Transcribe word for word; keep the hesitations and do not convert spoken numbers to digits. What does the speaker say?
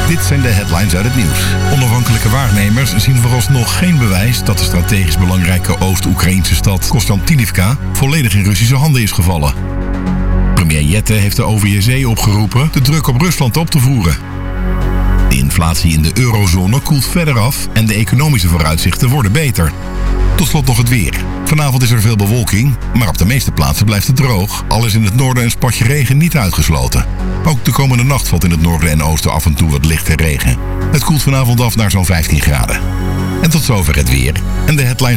Dit zijn de headlines uit het nieuws. Onafhankelijke waarnemers zien vooralsnog geen bewijs dat de strategisch belangrijke Oost-Oekraïnse stad Konstantinivka volledig in Russische handen is gevallen. Premier Jette heeft de O V S E opgeroepen de druk op Rusland op te voeren. De inflatie in de eurozone koelt verder af en de economische vooruitzichten worden beter. Tot slot nog het weer. Vanavond is er veel bewolking, maar op de meeste plaatsen blijft het droog, al is in het noorden een spatje regen niet uitgesloten. Ook de komende nacht valt in het noorden en oosten af en toe wat lichte regen. Het koelt vanavond af naar zo'n vijftien graden. En tot zover het weer en de headlines.